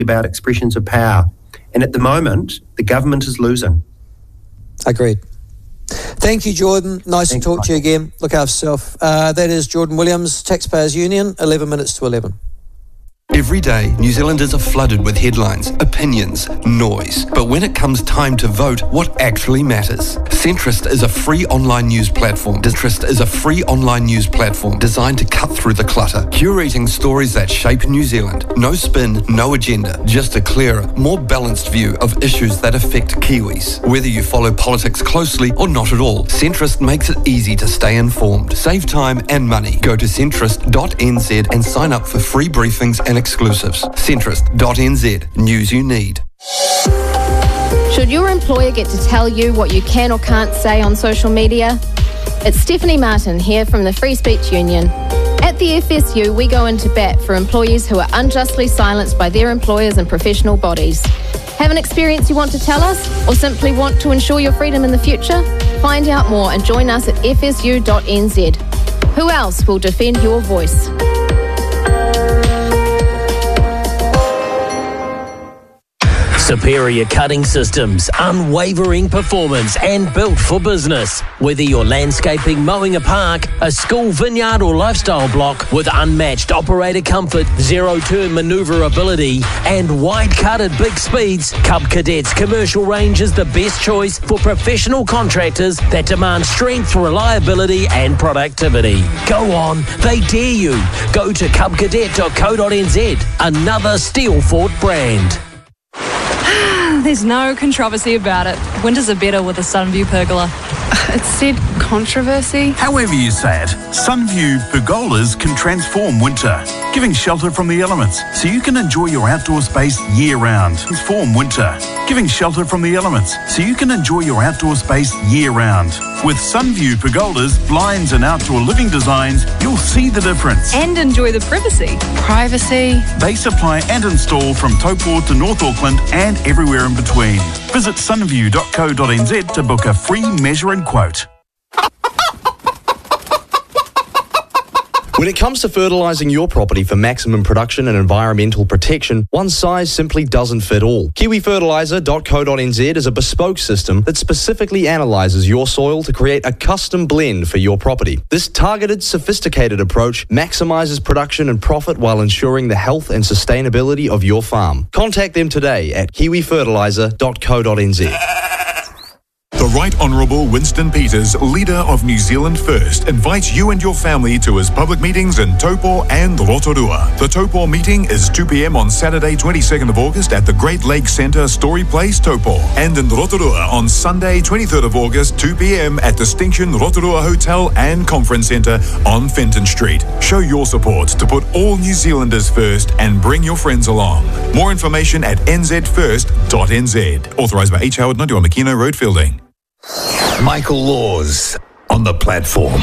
about expressions of power. And at the moment, the government is losing. Agreed. Thank you, Jordan. Nice to talk to you again. Look after yourself. That is Jordan Williams, Taxpayers Union, 11 minutes to 11. Every day, New Zealanders are flooded with headlines, opinions, noise. But when it comes time to vote, what actually matters? Centrist is a free online news platform. Centrist is a free online news platform designed to cut through the clutter, curating stories that shape New Zealand. No spin, no agenda, just a clearer, more balanced view of issues that affect Kiwis. Whether you follow politics closely or not at all, Centrist makes it easy to stay informed. Save time and money. Go to centrist.nz and sign up for free briefings and exclusives. Centrist.nz. News you need. Should your employer get to tell you what you can or can't say on social media? It's Stephanie Martin here from the Free Speech Union. At the FSU, we go into bat for employees who are unjustly silenced by their employers and professional bodies. Have an experience you want to tell us, or simply want to ensure your freedom in the future? Find out more and join us at fsu.nz. Who else will defend your voice? Superior cutting systems, unwavering performance and built for business. Whether you're landscaping, mowing a park, a school, vineyard or lifestyle block, with unmatched operator comfort, zero-turn manoeuvrability and wide-cutted big speeds, Cub Cadet's commercial range is the best choice for professional contractors that demand strength, reliability and productivity. Go on, they dare you. Go to cubcadet.co.nz, another Steelfort brand. There's no controversy about it. Winters are better with a Sunview pergola. It said controversy? However you say it, Sunview pergolas can transform winter, giving shelter from the elements so you can enjoy your outdoor space year-round. Transform winter, giving shelter from the elements so you can enjoy your outdoor space year-round. With Sunview pergolas, blinds and outdoor living designs, you'll see the difference. And enjoy the privacy. Privacy. They supply and install from Taupo to North Auckland and everywhere in between. Visit sunview.co.nz to book a free measure and quote. When it comes to fertilising your property for maximum production and environmental protection, one size simply doesn't fit all. KiwiFertiliser.co.nz is a bespoke system that specifically analyses your soil to create a custom blend for your property. This targeted, sophisticated approach maximises production and profit while ensuring the health and sustainability of your farm. Contact them today at KiwiFertiliser.co.nz. The Right Honourable Winston Peters, leader of New Zealand First, invites you and your family to his public meetings in Taupo and Rotorua. The Taupo meeting is 2 p.m. on Saturday, 22nd of August at the Great Lakes Centre, Story Place, Taupo. And in Rotorua on Sunday, 23rd of August, 2 p.m. at Distinction Rotorua Hotel and Conference Centre on Fenton Street. Show your support to put all New Zealanders first and bring your friends along. More information at nzfirst.nz. Authorised by H. Howard, 91 Makino Road, Fielding. Michael Laws on the platform.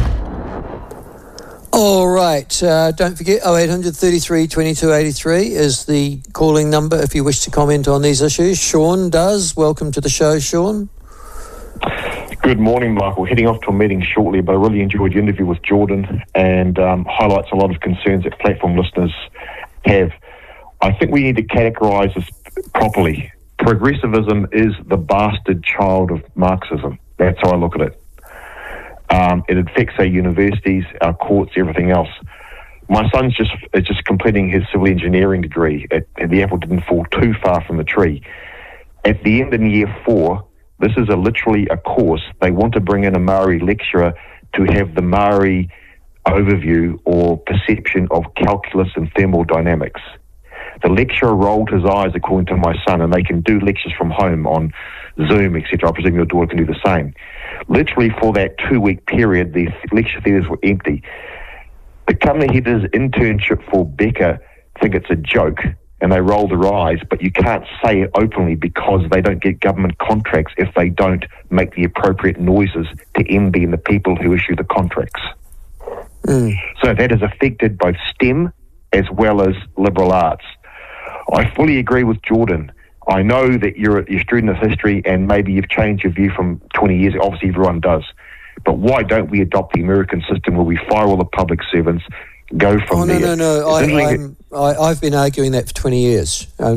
All right. Don't forget, 0800 33 22 83 is the calling number if you wish to comment on these issues. Sean does. Welcome to the show, Sean. Good morning, Michael. Heading off to a meeting shortly, but I really enjoyed your interview with Jordan and highlights a lot of concerns that platform listeners have. I think we need to categorise this properly. Progressivism is the bastard child of Marxism. That's how I look at it. It affects our universities, our courts, everything else. My son's just completing his civil engineering degree, and the apple didn't fall too far from the tree. At the end of year 4, this is literally a course. They want to bring in a Maori lecturer to have the Maori overview or perception of calculus and thermodynamics. The lecturer rolled his eyes, according to my son, and they can do lectures from home on Zoom, etc. I presume your daughter can do the same. Literally for that 2-week period, the lecture theatres were empty. The company he did his internship for, Becca, think it's a joke, and they roll their eyes, but you can't say it openly because they don't get government contracts if they don't make the appropriate noises to MB and the people who issue the contracts. So that has affected both STEM as well as liberal arts. I fully agree with Jordan. I know that you're a student of history and maybe you've changed your view from 20 years ago. Obviously, everyone does. But why don't we adopt the American system where we fire all the public servants, go from there. No. I've been arguing that for 20 years.